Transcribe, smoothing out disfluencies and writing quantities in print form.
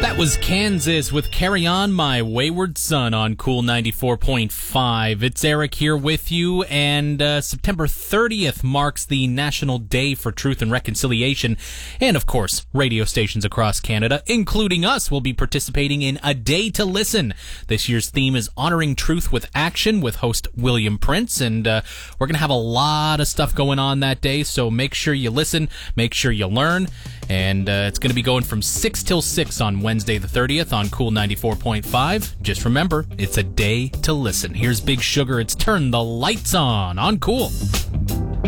That was Kansas with Carry On My Wayward Son on Cool 94.5. It's Eric here with you, and September 30th marks the National Day for Truth and Reconciliation. And, of course, radio stations across Canada, including us, will be participating in A Day to Listen. This year's theme is Honoring Truth with Action with host William Prince, and we're going to have a lot of stuff going on that day, so make sure you listen, make sure you learn, and it's going to be going from 6 till 6 on Wednesday the 30th on Cool 94.5. Just remember, it's a day to listen. Here's Big Sugar. It's Turn the Lights On Cool.